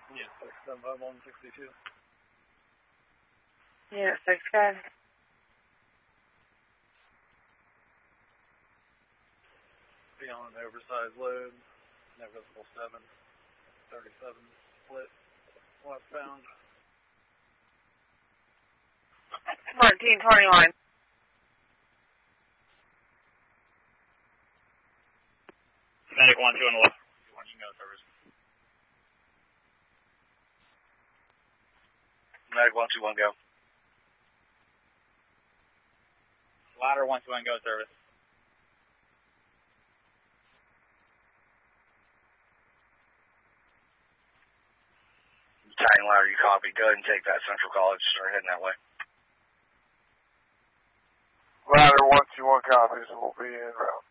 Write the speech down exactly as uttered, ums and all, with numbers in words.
Yeah, six seven five one sixty-two. Yeah, six guys. Beyond oversized load, no visible seven, thirty-seven split, westbound. fourteen twenty-one. Medic one two on the left. One, you can go service. Medic one two one go. Ladder one two one go service. Battalion ladder, you copy. Go ahead and take that Central College. Start heading that way. Ladder one two one copies. We'll be in route.